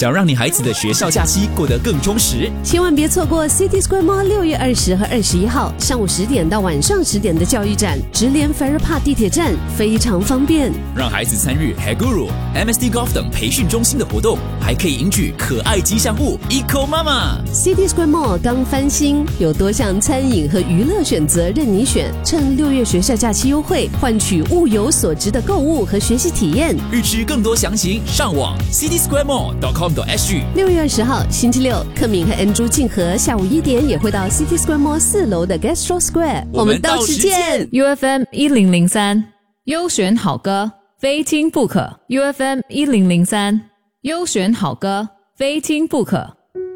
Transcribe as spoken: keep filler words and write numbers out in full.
想让你孩子的学校假期过得更充实， 千万别错过 City Square Mall 六月二十和二十一号上午十点到晚上十点的教育展，直连 Farrer Park 地铁站，非常方便。 让孩子参与 Haguru、M S D Golf 等培训中心的活动，还可以赢取可爱吉祥物 Eco Mama。City Square Mall 刚翻新，有多项餐饮和娱乐选择任你选。趁六月学校假期优惠，换取物有所值的购物和学习体验。 预知更多详情，上网 city square mall dot com dot s g。 六月二十号星期六，克敏和 Andrew 静和下午一点也会到 City Square Mall 四楼的 Gastro Square， 我们到时见。 U F M 一零零三，优选好歌，非听不可。U F M 一零零三，优选好歌，非听不可。